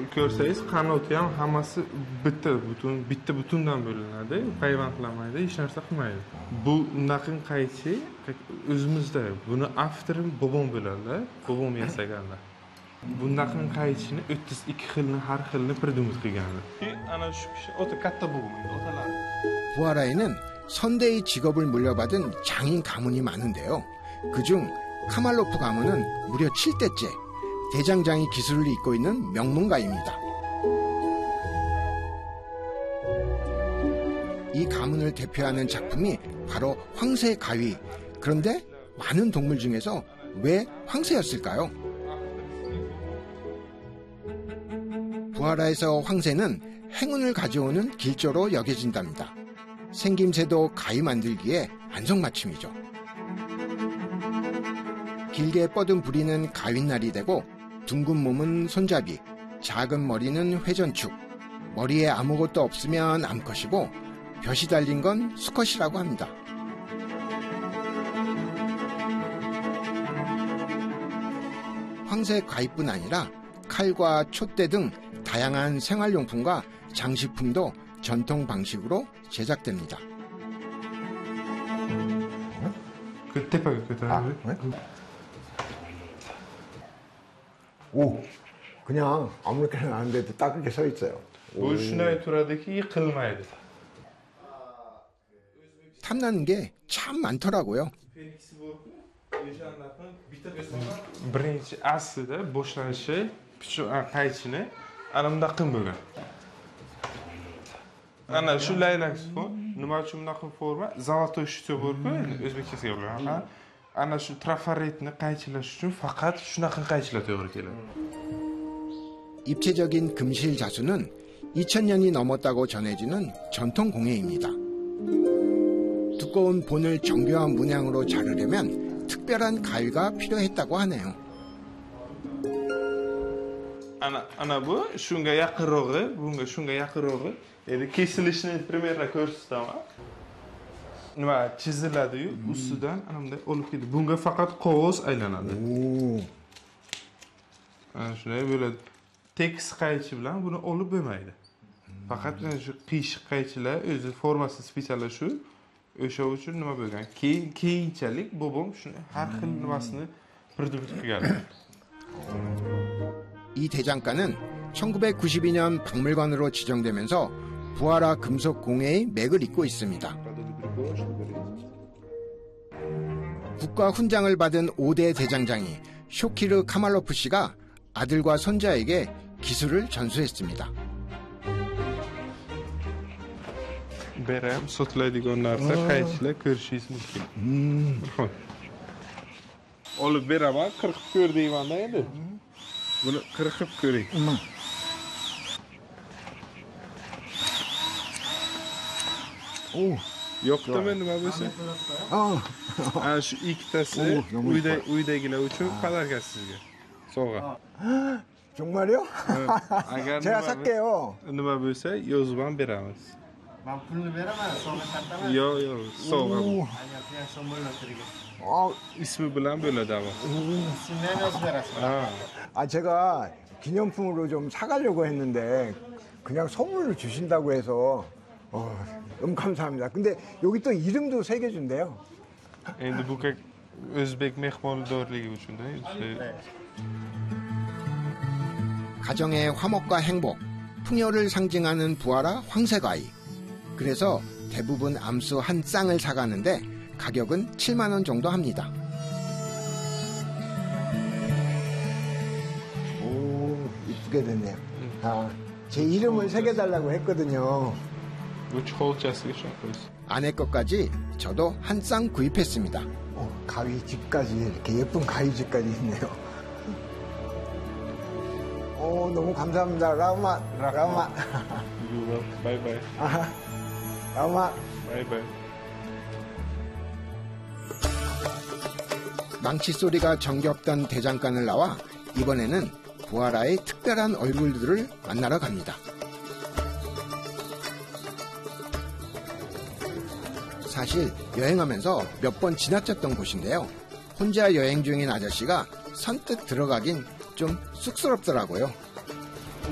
ko'rsangiz qanoti ham hammasi bitta butundan bo'linadi. Payvand qilmaydi, hech narsa qilmaydi. Bu unaqa qaychi o'zimizda. Buni avtori bobom bo'ladi, bobom yasaganlar. Bunaqa qaychini 32 xilni, har xilni prидумать qilganlar. Ana shu kishi o'ta katta bo'lgan, o'talar. 부하라에는 선대의 직업을 물려받은 장인 가문이 많은데요. 그중 카말로프 가문은 무려 7대째 대장장이 기술을 잇고 있는 명문가입니다. 이 가문을 대표하는 작품이 바로 황새 가위. 그런데 많은 동물 중에서 왜 황새였을까요? 부하라에서 황새는 행운을 가져오는 길조로 여겨진답니다. 생김새도 가위 만들기에 안성맞춤이죠. 길게 뻗은 부리는 가윗날이 되고 둥근 몸은 손잡이, 작은 머리는 회전축, 머리에 아무것도 없으면 암컷이고 벼시 달린 건 수컷이라고 합니다. 황새 가위뿐 아니라 칼과 촛대 등 다양한 생활용품과 장식품도 전통 방식으로 제작됩니다. 그때 오, 그냥 아무렇게나 나는데도 딱 그렇게 서 있어요. shunday turadiki, yiqilmaydi. 탐나는 게 참 많더라고요. birinchi aslida boshlanishi qaychini ana bunaqa bo'lgan. Ana shu laylak sifon nima uchun bunaqa forma? Zolotoy shito bo'lib, o'zbekchasiga bo'lgan. Ana shu trafaretni qaychilash uchun faqat shunaqa qaychilar to'g'ri keladi. 입체적인 금실 자수는 2000년이 넘었다고 전해지는 전통 공예입니다. 두꺼운 본을 정교한 문양으로 자르려면 특별한 가위가 필요했다고 하네요. Ana bu shunga yaqinrog'i, bunga shunga yaqinrog'i. Endi kesilishni primerda ko'rsataman. Nima chiziladi-yu, ustidan ana bunday olib keldi. Bunga faqat qog'oz aylanadi. Ana shunday bo'ladi. Tekis qaychi bilan buni olib bo'lmaydi. Faqat shu qiyshiq qaychilar o'zi formasi spesial shu. O'sha uchun nima bo'lgan? Keyinchalik bobom shuni har xil nimasini prидумать qilgan. 이 대장간은 1992년 박물관으로 지정되면서 부하라 금속 공예의 맥을 잇고 있습니다. 국가 훈장을 받은 5대 대장장이 쇼키르 카말로프 씨가 아들과 손자에게 기술을 전수했습니다. Beram sotiladigan narsa qaychilar ko'rishingiz mumkin. Olib beraman, qirqib ko'r deyman-da endi. Buni qirqib ko'ring. Yo'qdimi nima bo'lsa? Ana shu ikkitasi uydagilar uchun podarka sizga. Sovg'a. 정말요? Agar 제가 살게요. nima bo'lsa, yozib ham beramiz. Ben pulunu veremem, sonra sattamam. Yo'q, sovg'a. Ancak ben somurla tırgı. ismi bilan bo'ladi ama. İsimlerini nasıl verasın? 아, 제가 기념품으로 좀 사가려고 했는데 그냥 선물로 주신다고 해서 너무 감사합니다. 근데 여기 또 이름도 새겨준대요. Endi bu o'zbek mehmondorligi uchun-da. 가정의 화목과 행복, 풍요를 상징하는 부하라 황새가위. 그래서 대부분 암수 한 쌍을 사가는데 가격은 7만 원 정도 합니다. 오, 이쁘게 됐네요. 아, 제 이름을 새겨달라고 했거든요. 아내 것까지 저도 한 쌍 구입했습니다. 가위집까지 이렇게 예쁜 가위집까지 있네요. 너무 감사합니다. 라우마. 바이바이. 라우마. 바이바이. 망치 소리가 정겹던 대장간을 나와 이번에는 부하라의 특별한 얼굴들을 만나러 갑니다. 사실 여행하면서 몇 번 지나쳤던 곳인데요. 혼자 여행 중인 아저씨가 선뜻 들어가긴 좀 쑥스럽더라고요.